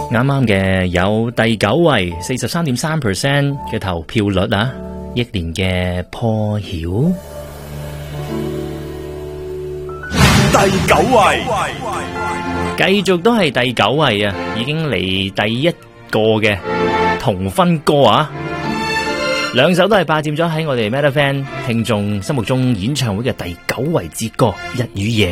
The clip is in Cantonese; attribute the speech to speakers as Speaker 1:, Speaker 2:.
Speaker 1: 啱啱嘅有第9位 43.3% 嘅投票率啊，憶蓮嘅破曉。
Speaker 2: 第9位，
Speaker 1: 繼續都係第9位啊，已經嚟第一個嘅同分歌啊，兩首都係霸佔咗喺我哋 Meta Fan 聽眾心目中演唱會嘅第9位之歌《日與夜》。